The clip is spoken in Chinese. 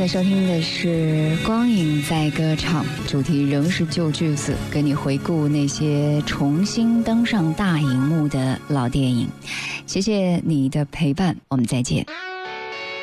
在收听的是《光影在歌唱》，主题仍是旧句子，跟你回顾那些重新登上大荧幕的老电影。谢谢你的陪伴，我们再见。